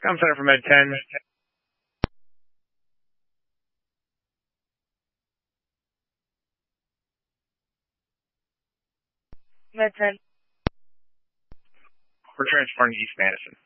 Com Center for Med 10. Med 10. We're transporting to East Madison.